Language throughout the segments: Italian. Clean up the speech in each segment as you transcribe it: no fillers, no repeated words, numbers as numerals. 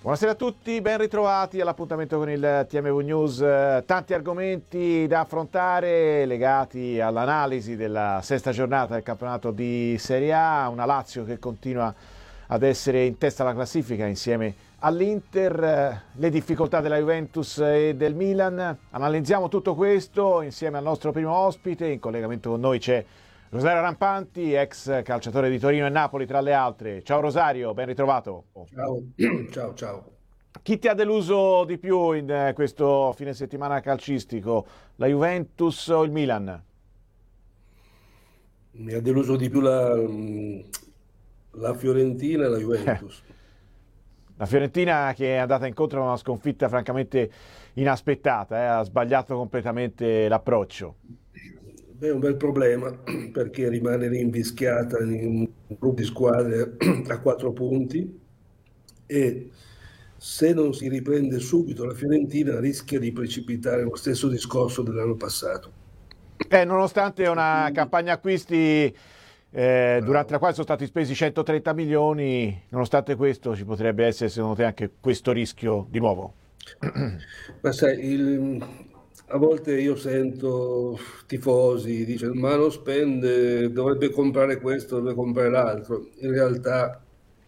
Buonasera a tutti, ben ritrovati all'appuntamento con il TMV News. Tanti argomenti da affrontare legati all'analisi della sesta giornata del campionato di Serie A, una Lazio che continua ad essere in testa alla classifica insieme all'Inter, le difficoltà della Juventus e del Milan. Analizziamo tutto questo insieme al nostro primo ospite. In collegamento con noi c'è Rosario Rampanti, ex calciatore di Torino e Napoli tra le altre. Ciao Rosario, ben ritrovato. Ciao. Chi ti ha deluso di più in questo fine settimana calcistico? La Juventus o il Milan? Mi ha deluso di più la Fiorentina e la Juventus. La Fiorentina che è andata incontro a una sconfitta francamente inaspettata, ha sbagliato completamente l'approccio. Beh, è un bel problema perché rimane rinvischiata in un gruppo di squadre a 4 punti e se non si riprende subito la Fiorentina rischia di precipitare lo stesso discorso dell'anno passato. Nonostante una Quindi, campagna acquisti durante la quale sono stati spesi 130 milioni, nonostante questo ci potrebbe essere secondo te anche questo rischio di nuovo? Ma sai, a volte io sento tifosi, dicono ma non spende, dovrebbe comprare questo, dovrebbe comprare l'altro. In realtà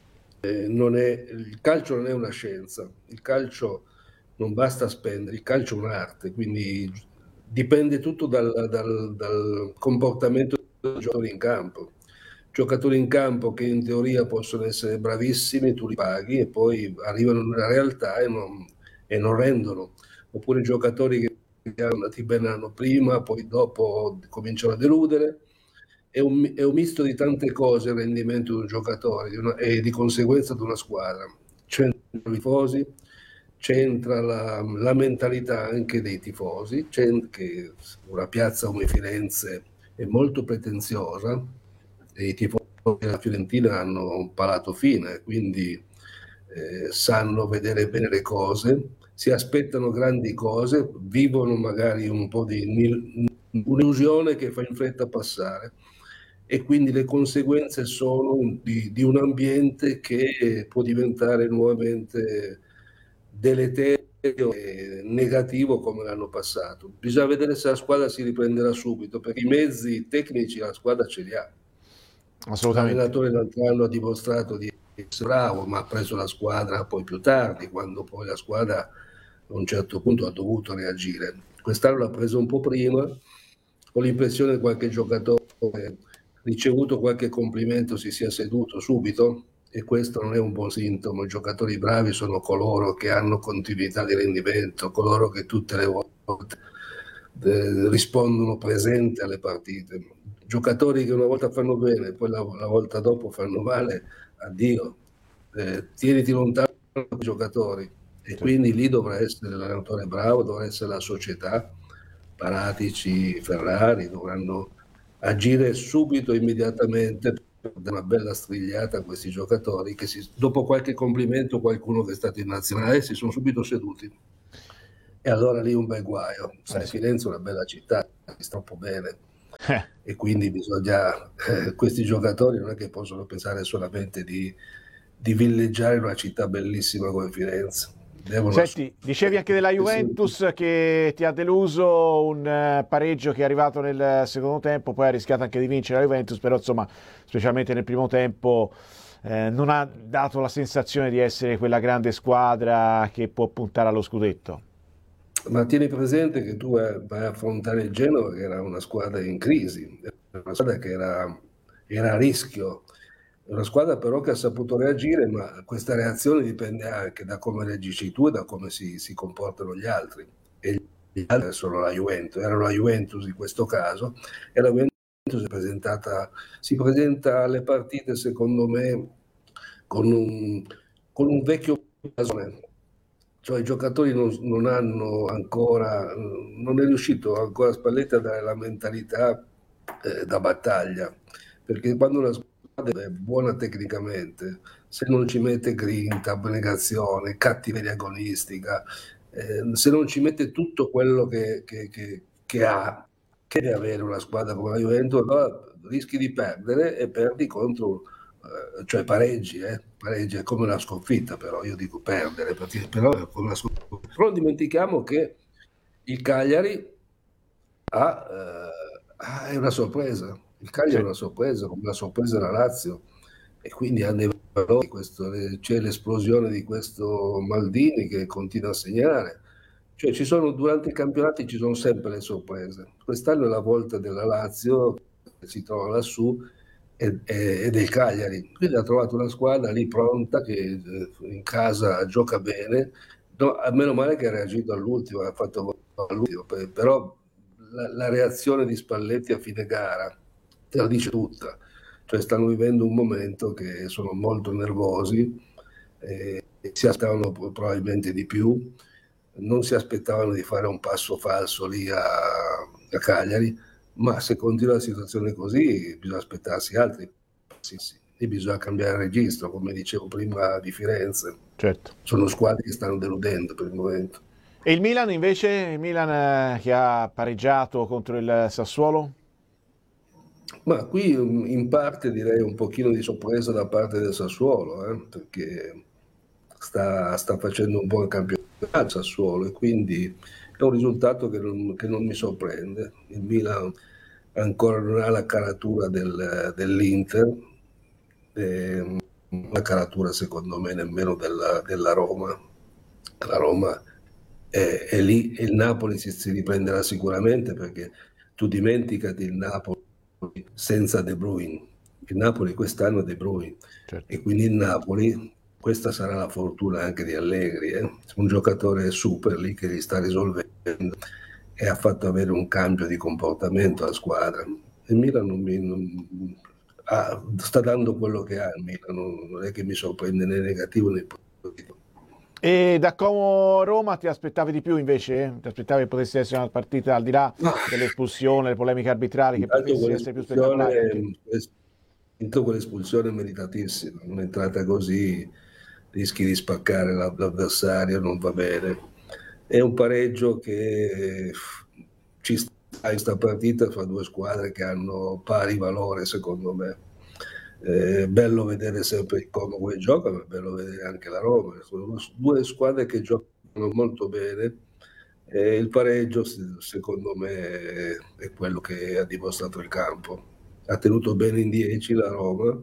il calcio non è una scienza, il calcio non basta spendere, il calcio è un'arte, quindi dipende tutto dal comportamento dei giocatori in campo. Giocatori in campo che in teoria possono essere bravissimi, tu li paghi e poi arrivano nella realtà e non rendono. Oppure giocatori che erano andati bene l'anno prima, poi dopo cominciano a deludere. È un misto di tante cose il rendimento di un giocatore e di conseguenza di una squadra. C'entrano i tifosi, c'entra la mentalità anche dei tifosi, che una piazza come Firenze è molto pretenziosa e i tifosi della Fiorentina hanno un palato fine, quindi sanno vedere bene le cose, si aspettano grandi cose, vivono magari un po' di un'illusione che fa in fretta a passare e quindi le conseguenze sono di un ambiente che può diventare nuovamente deleterio e negativo come l'anno passato. Bisogna vedere se la squadra si riprenderà subito, perché i mezzi tecnici la squadra ce li ha. Assolutamente. L'allenatore l'altro anno ha dimostrato di essere bravo, ma ha preso la squadra poi più tardi, quando poi la squadra a un certo punto ha dovuto reagire. Quest'anno l'ha preso un po' prima, ho l'impressione che qualche giocatore ricevuto qualche complimento si sia seduto subito e questo non è un buon sintomo. I giocatori bravi sono coloro che hanno continuità di rendimento, coloro che tutte le volte rispondono presente alle partite. Giocatori che una volta fanno bene, poi la volta dopo fanno male, addio. Tieniti lontano dai giocatori e Sì. quindi lì dovrà essere l'allenatore bravo, dovrà essere la società, Paratici, Ferrari dovranno agire subito, immediatamente, per dare una bella strigliata a questi giocatori che dopo qualche complimento, qualcuno che è stato in nazionale, si sono subito seduti. E allora lì un bel guaio. Sai, Sì. Firenze è una bella città, si sta troppo bene. E quindi bisogna, questi giocatori non è che possono pensare solamente di villeggiare in una città bellissima come Firenze. Devono Senti, dicevi anche della Juventus che ti ha deluso un pareggio che è arrivato nel secondo tempo, poi ha rischiato anche di vincere la Juventus, però insomma, specialmente nel primo tempo, non ha dato la sensazione di essere quella grande squadra che può puntare allo scudetto. Ma tieni presente che tu vai a affrontare il Genova, che era una squadra in crisi, era una squadra che era a rischio, è una squadra però che ha saputo reagire, ma questa reazione dipende anche da come reagisci tu e da come si comportano gli altri. E gli altri sono la Juventus, era la Juventus in questo caso, e la Juventus si presenta alle partite, secondo me, con un vecchio blasone. Cioè i giocatori non hanno ancora, non è riuscito ancora Spalletti a dare la mentalità da battaglia, perché quando una squadra è buona tecnicamente, se non ci mette grinta, abnegazione, cattiveria agonistica, se non ci mette tutto quello che ha, che deve avere una squadra come la Juventus, allora rischi di perdere e perdi contro cioè pareggi, pareggi è come una sconfitta, però io dico perdere, perché però è come una sconfitta. Però non dimentichiamo che il Cagliari è una sorpresa. Il Cagliari è Sì. una sorpresa, come una sorpresa la Lazio, e quindi hanno dei valori. C'è l'esplosione di questo Maldini che continua a segnare. Cioè, durante i campionati ci sono sempre le sorprese. Quest'anno è la volta della Lazio, che si trova lassù, e del Cagliari. Quindi ha trovato una squadra lì pronta che in casa gioca bene. No, a meno male che ha reagito all'ultimo, ha fatto gol all'ultimo, però la reazione di Spalletti a fine gara te la dice tutta. Cioè stanno vivendo un momento che sono molto nervosi, si aspettavano probabilmente di più, non si aspettavano di fare un passo falso lì a Cagliari, ma se continua la situazione così bisogna aspettarsi altri passi, sì. E bisogna cambiare registro, come dicevo prima di Firenze. Certo. Sono squadre che stanno deludendo per il momento. E il Milan invece, il Milan che ha pareggiato contro il Sassuolo? Ma qui in parte direi un pochino di sorpresa da parte del Sassuolo, perché sta facendo un buon campionato il Sassuolo, e quindi è un risultato che non mi sorprende. Il Milan ancora non ha la caratura dell'Inter, la caratura secondo me nemmeno della Roma. La Roma è lì, e il Napoli si riprenderà sicuramente, perché tu dimenticati il Napoli senza De Bruyne. Il Napoli quest'anno è De Bruyne, Certo. e quindi il Napoli, questa sarà la fortuna anche di Allegri, un giocatore super lì che li sta risolvendo e ha fatto avere un cambio di comportamento alla squadra. Il Milan sta dando quello che ha il Milan, non è che mi sorprende né negativo né positivo. E da Como Roma ti aspettavi di più invece? Ti aspettavi che potesse essere una partita al di là Ma dell'espulsione, le polemiche arbitrali, che intanto potesse essere più spettacolare anche? quell'espulsione è meritatissima, un'entrata così rischi di spaccare l'avversario, non va bene. È un pareggio che ci sta in questa partita fra due squadre che hanno pari valore, secondo me. È bello vedere sempre il Como come gioca, ma è bello vedere anche la Roma. Sono due squadre che giocano molto bene, e il pareggio, secondo me, è quello che ha dimostrato il campo. Ha tenuto bene in 10 la Roma,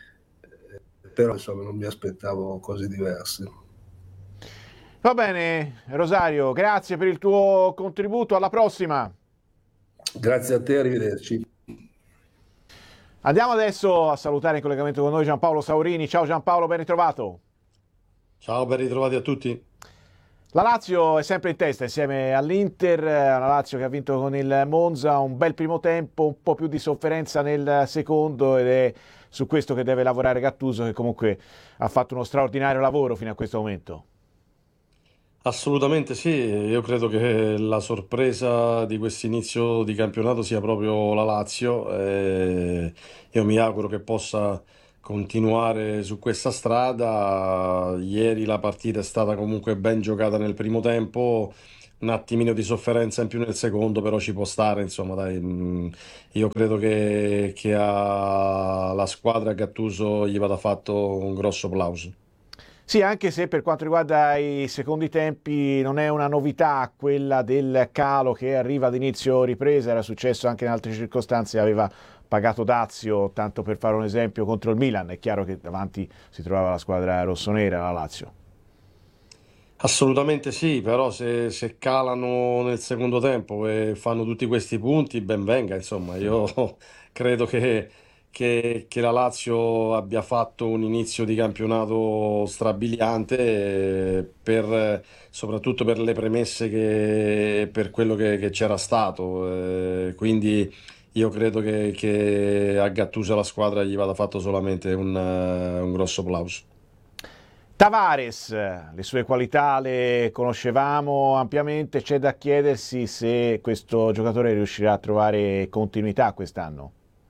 però insomma non mi aspettavo cose diverse. Va bene, Rosario, grazie per il tuo contributo, alla prossima. Grazie a te, arrivederci. Andiamo adesso a salutare in collegamento con noi Giampaolo Saurini. Ciao Giampaolo, ben ritrovato. Ciao, ben ritrovati a tutti. La Lazio è sempre in testa insieme all'Inter, una Lazio che ha vinto con il Monza, un bel primo tempo, un po' più di sofferenza nel secondo, ed è su questo che deve lavorare Gattuso, che comunque ha fatto uno straordinario lavoro fino a questo momento. Assolutamente sì, io credo che la sorpresa di questo inizio di campionato sia proprio la Lazio. Io mi auguro che possa continuare su questa strada. Ieri la partita è stata comunque ben giocata nel primo tempo, un attimino di sofferenza in più nel secondo, però ci può stare, insomma, dai. Io credo che alla squadra Gattuso gli vada fatto un grosso plauso. Sì, anche se per quanto riguarda i secondi tempi non è una novità quella del calo che arriva ad inizio ripresa, era successo anche in altre circostanze, aveva pagato dazio, tanto per fare un esempio, contro il Milan. È chiaro che davanti si trovava la squadra rossonera, la Lazio. Assolutamente sì, però se calano nel secondo tempo e fanno tutti questi punti, ben venga, insomma, io credo che la Lazio abbia fatto un inizio di campionato strabiliante, soprattutto per le premesse per quello che c'era stato. Quindi io credo che a Gattuso e alla squadra gli vada fatto solamente un grosso plauso. Tavares, le sue qualità le conoscevamo ampiamente, c'è da chiedersi se questo giocatore riuscirà a trovare continuità quest'anno.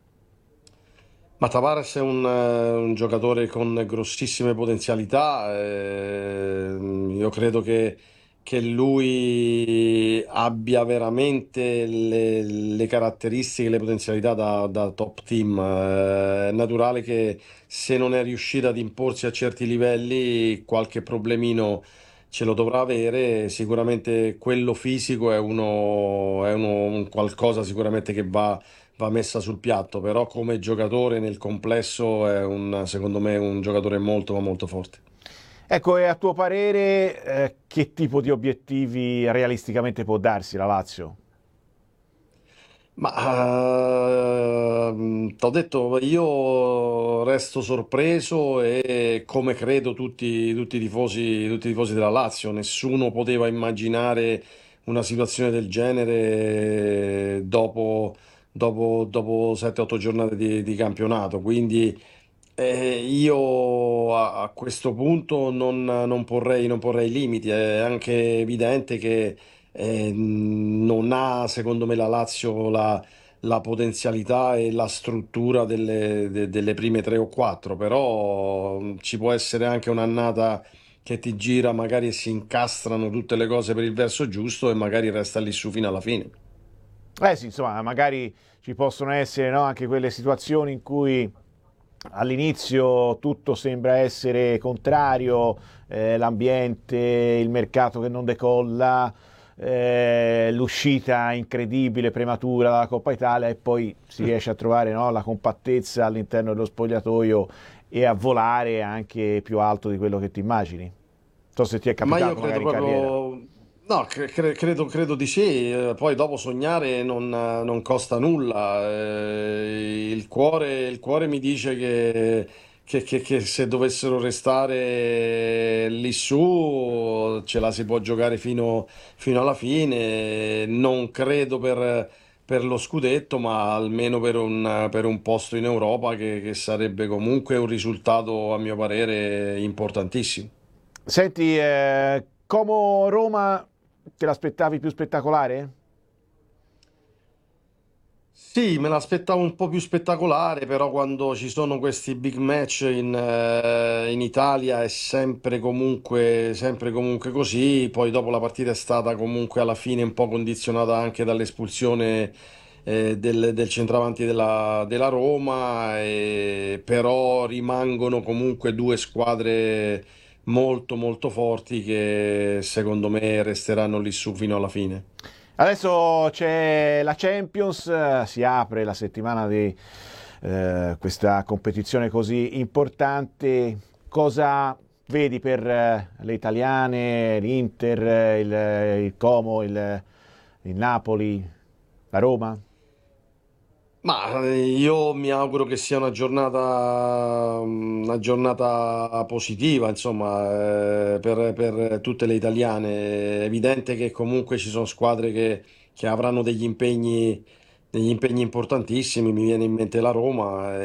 Ma Tavares è un giocatore con grossissime potenzialità. Io credo che lui abbia veramente le caratteristiche, le potenzialità da top team. È naturale che se non è riuscito ad imporsi a certi livelli, qualche problemino ce lo dovrà avere. Sicuramente quello fisico un qualcosa sicuramente che va messa sul piatto, però come giocatore nel complesso secondo me, un giocatore molto, ma molto forte. Ecco, e a tuo parere, che tipo di obiettivi realisticamente può darsi la Lazio? Ma t'ho detto, io resto sorpreso e come credo tutti i tifosi della Lazio, nessuno poteva immaginare una situazione del genere dopo 7-8 giornate di campionato. Quindi io a questo punto non porrei limiti. È anche evidente che non ha, secondo me, la Lazio la potenzialità e la struttura delle prime tre o quattro, però ci può essere anche un'annata che ti gira, magari si incastrano tutte le cose per il verso giusto e magari resta lì su fino alla fine. Eh sì, insomma, magari ci possono essere, no, anche quelle situazioni in cui all'inizio tutto sembra essere contrario, l'ambiente, il mercato che non decolla, l'uscita incredibile, prematura dalla Coppa Italia e poi si riesce a trovare, no, la compattezza all'interno dello spogliatoio e a volare anche più alto di quello che ti immagini. Non so se ti è Ma io capitato credo magari in carriera. proprio, no, credo di sì. Poi dopo sognare non costa nulla. Il cuore mi dice che se dovessero restare lì su ce la si può giocare fino alla fine. Non credo per lo scudetto, ma almeno per un posto in Europa che sarebbe comunque un risultato, a mio parere, importantissimo. Senti, Como Roma te l'aspettavi più spettacolare? Sì, me l'aspettavo un po' più spettacolare, però quando ci sono questi big match in Italia è sempre comunque così. Poi dopo la partita è stata comunque alla fine un po' condizionata anche dall'espulsione del centravanti della Roma, però rimangono comunque due squadre molto molto forti che secondo me resteranno lì su fino alla fine. Adesso c'è la Champions, si apre la settimana di questa competizione così importante. Cosa vedi per le italiane, l'Inter, il Como, il Napoli, la Roma? Ma io mi auguro che sia una giornata positiva, insomma, per tutte le italiane. È evidente che comunque ci sono squadre che avranno degli impegni importantissimi, mi viene in mente la Roma,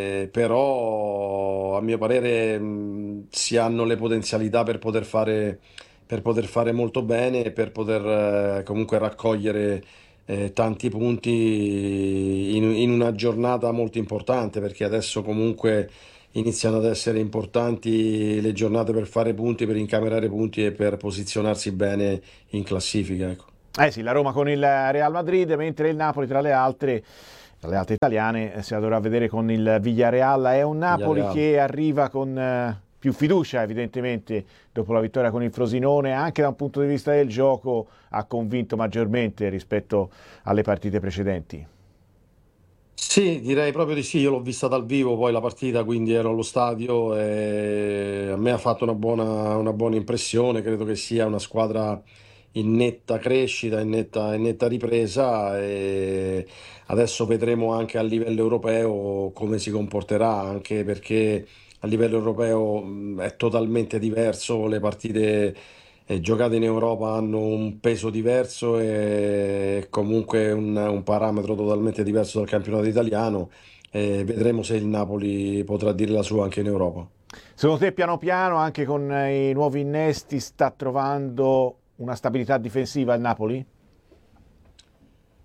però a mio parere si hanno le potenzialità per poter fare molto bene e per poter comunque raccogliere tanti punti in una giornata molto importante, perché adesso comunque iniziano ad essere importanti le giornate per fare punti, per incamerare punti e per posizionarsi bene in classifica, ecco. Eh sì, la Roma con il Real Madrid, mentre il Napoli tra le altre italiane, se la dovrà vedere con il Villarreal. È un Napoli Villarreal. che arriva con più fiducia, evidentemente, dopo la vittoria con il Frosinone, anche da un punto di vista del gioco ha convinto maggiormente rispetto alle partite precedenti. Sì, direi proprio di sì, io l'ho vista dal vivo poi la partita, quindi ero allo stadio e a me ha fatto una buona impressione, credo che sia una squadra in netta crescita, in netta ripresa e adesso vedremo anche a livello europeo come si comporterà, anche perché a livello europeo è totalmente diverso, le partite giocate in Europa hanno un peso diverso e comunque un parametro totalmente diverso dal campionato italiano. E vedremo se il Napoli potrà dire la sua anche in Europa. Secondo te, piano piano, anche con i nuovi innesti, sta trovando una stabilità difensiva il Napoli?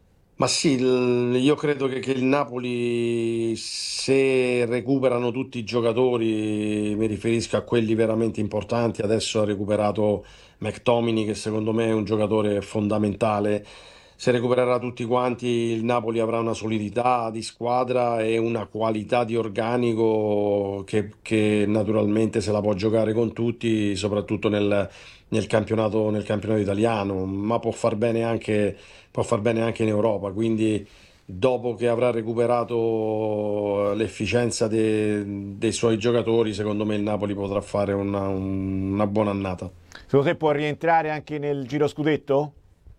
Ma sì, io credo che il Napoli, se recuperano tutti i giocatori, mi riferisco a quelli veramente importanti, adesso ha recuperato McTominay, che secondo me è un giocatore fondamentale. Se recupererà tutti quanti, il Napoli avrà una solidità di squadra e una qualità di organico che naturalmente se la può giocare con tutti, soprattutto nel campionato italiano, ma può far bene anche in Europa. Quindi, dopo che avrà recuperato l'efficienza dei suoi giocatori, secondo me il Napoli potrà fare una buona annata. Secondo te può rientrare anche nel giro scudetto?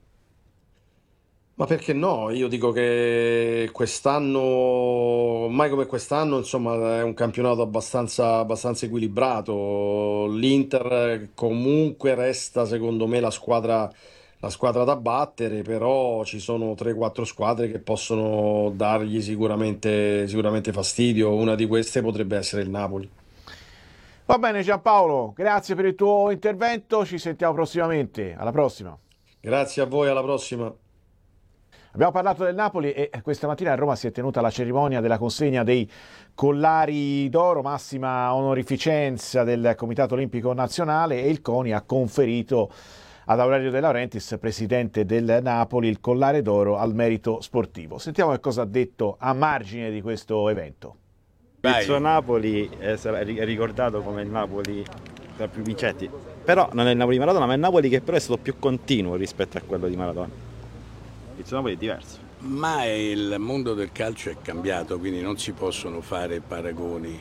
Ma perché no? Io dico che quest'anno, mai come quest'anno, insomma, è un campionato abbastanza equilibrato. L'Inter comunque resta, secondo me, la squadra da battere, però ci sono 3-4 squadre che possono dargli sicuramente fastidio. Una di queste potrebbe essere il Napoli. Va bene Giampaolo, grazie per il tuo intervento, ci sentiamo prossimamente, alla prossima. Grazie a voi, alla prossima. Abbiamo parlato del Napoli e questa mattina a Roma si è tenuta la cerimonia della consegna dei collari d'oro, massima onorificenza del Comitato Olimpico Nazionale, e il CONI ha conferito ad Aurelio De Laurentiis, presidente del Napoli, il collare d'oro al merito sportivo. Sentiamo che cosa ha detto a margine di questo evento. Il suo Napoli sarà ricordato come il Napoli tra più vincenti, però non è il Napoli di Maradona, ma è il Napoli che però è stato più continuo rispetto a quello di Maradona. Il suo Napoli è diverso. Ma il mondo del calcio è cambiato, quindi non si possono fare paragoni.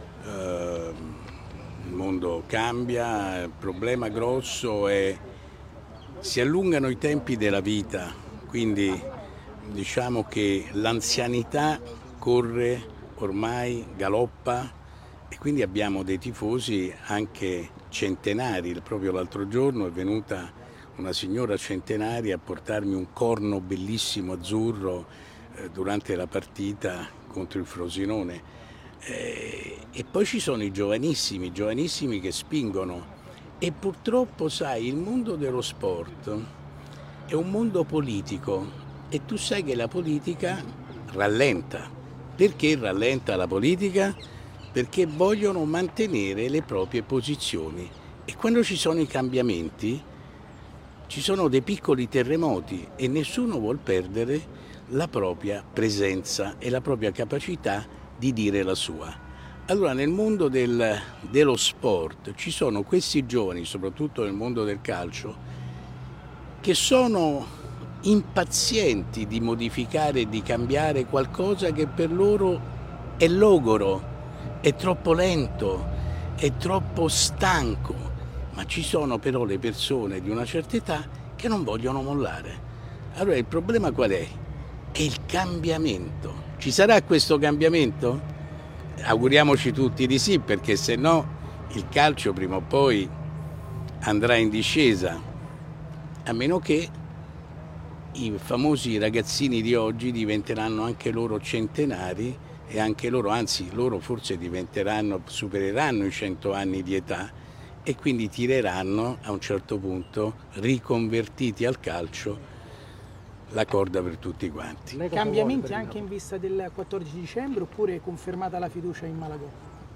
Il mondo cambia, il problema grosso è si allungano i tempi della vita, quindi diciamo che l'anzianità corre ormai, galoppa, e quindi abbiamo dei tifosi anche centenari. Proprio l'altro giorno è venuta una signora centenaria a portarmi un corno bellissimo azzurro durante la partita contro il Frosinone. E poi ci sono i giovanissimi che spingono. E purtroppo, sai, il mondo dello sport è un mondo politico e tu sai che la politica rallenta. Perché rallenta la politica? Perché vogliono mantenere le proprie posizioni, e quando ci sono i cambiamenti ci sono dei piccoli terremoti e nessuno vuol perdere la propria presenza e la propria capacità di dire la sua. Allora, nel mondo dello sport ci sono questi giovani, soprattutto nel mondo del calcio, che sono impazienti di modificare e di cambiare qualcosa che per loro è logoro, è troppo lento, è troppo stanco. Ma ci sono però le persone di una certa età che non vogliono mollare. Allora il problema qual è? È il cambiamento. Ci sarà questo cambiamento? Auguriamoci tutti di sì, perché se no il calcio prima o poi andrà in discesa, a meno che i famosi ragazzini di oggi diventeranno anche loro centenari, e anche loro, anzi loro forse supereranno i 100 anni di età, e quindi tireranno a un certo punto, riconvertiti al calcio, la corda per tutti quanti. Cambiamenti anche in vista del 14 dicembre oppure è confermata la fiducia in Malagò?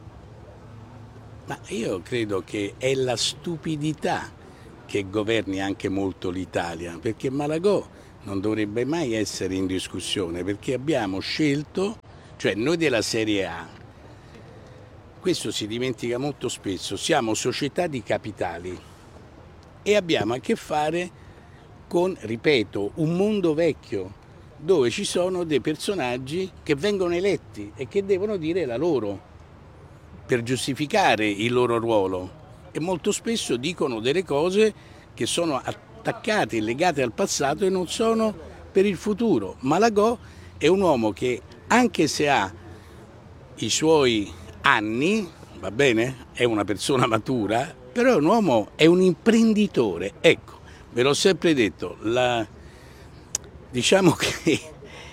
Ma io credo che è la stupidità che governi anche molto l'Italia, perché Malagò non dovrebbe mai essere in discussione, perché abbiamo scelto, cioè noi della Serie A, questo si dimentica molto spesso, siamo società di capitali e abbiamo a che fare con, ripeto, un mondo vecchio dove ci sono dei personaggi che vengono eletti e che devono dire la loro per giustificare il loro ruolo, e molto spesso dicono delle cose che sono attaccate e legate al passato e non sono per il futuro. Malagò è un uomo che, anche se ha i suoi anni, va bene, è una persona matura, però è un uomo, è un imprenditore. Ecco, ve l'ho sempre detto, diciamo che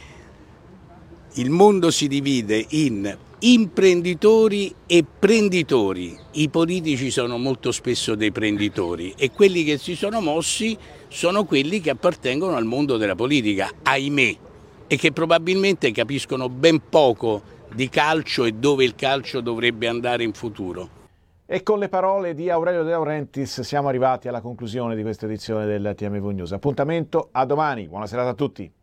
il mondo si divide in imprenditori e prenditori. I politici sono molto spesso dei prenditori e quelli che si sono mossi sono quelli che appartengono al mondo della politica, ahimè. e che probabilmente capiscono ben poco di calcio e dove il calcio dovrebbe andare in futuro. E con le parole di Aurelio De Laurentiis siamo arrivati alla conclusione di questa edizione del TMV News. Appuntamento a domani, buona serata a tutti.